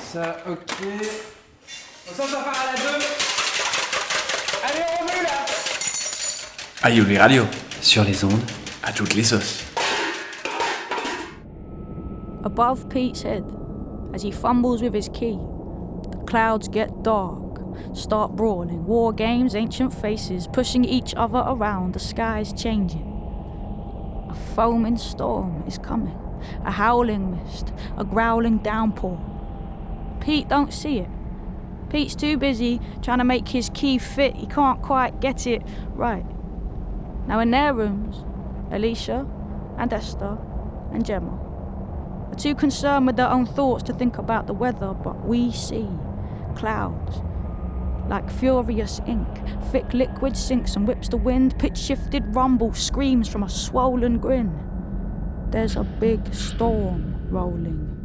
Ça, ok. Ça part à la 2. Allez, on remue là. Aïouli Radio, sur les ondes, à toutes les sauces. Above Pete's head, as he fumbles with his key, the clouds get dark, start brawling, war games, ancient faces, pushing each other around, the sky's changing. A foaming storm is coming, a howling mist, a growling downpour. Pete don't see it. Pete's too busy trying to make his key fit, he can't quite get it right. Now in their rooms, Alicia and Esther and Gemma are too concerned with their own thoughts to think about the weather, but we see clouds like furious ink. Thick liquid sinks and whips the wind, pitch-shifted rumble screams from a swollen grin. There's a big storm rolling.